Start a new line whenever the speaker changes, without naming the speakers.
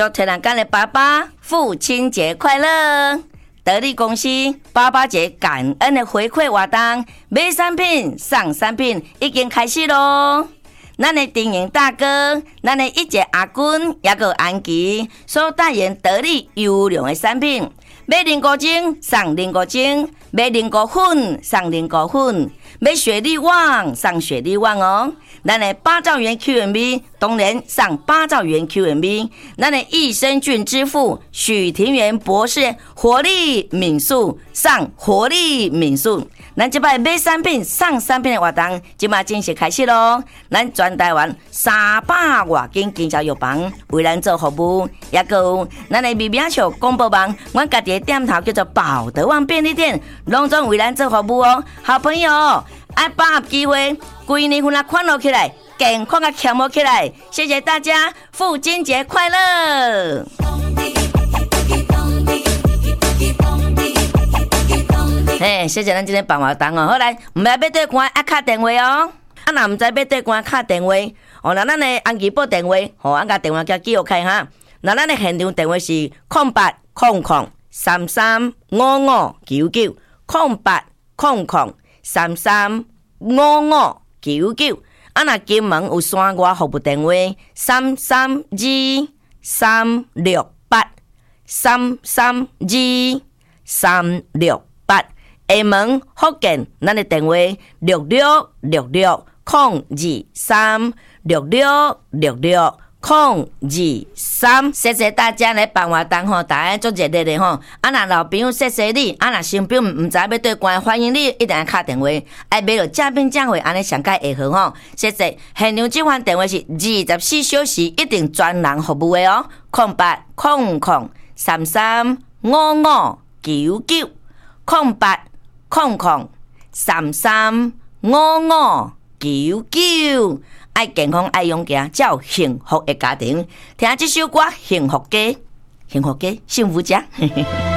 祝天然干的爸爸父亲节快乐！得力公司爸爸节感恩的回馈活动，买产品送产品已经开始咯。咱的丁营大哥，咱的一姐阿君，也个安琪所代言得力优良的产品，买菱角精送菱角精，买菱角粉送菱角粉，买雪莉网送雪莉网哦。咱的八兆元 QMB 当然上8兆元 QMB， 咱的益生菌之父许庭元博士活力敏素上活力敏素，咱这摆买产品送产品的活动即马正式开始咯。咱全台湾300多间经销药房为咱做服务，也有咱的秘密笑广播网，阮家己的店头叫做宝德旺便利店，拢总为咱做服务哦。好朋友爱把握机会，规年份啊快乐起来，健康啊强活起来。谢谢大家，父亲节快乐！谢谢咱今天办活动哦。好来，唔要对官爱敲电话哦。啊，若唔知要对官敲电话，哦，那咱的安琪报电话，哦，俺甲电话叫记号开哈。那咱的现场电话是0800335599，0800335599。啊，若金门有山外服务电话332368，332368。厦门福建，咱的电话6666022366660223。谢谢大家来办活动吼，大家做热烈的吼。啊，若老朋友谢谢你，啊，若新朋友唔知要对关，欢迎你一定要打电话，爱买到正品正货，安尼上解会好吼。谢谢。现场这款电话是24小时一定专人服务的哦，0800335599，爱健康爱勇敢，才有幸福的家庭。听这首歌，幸福家，幸福家，幸福家。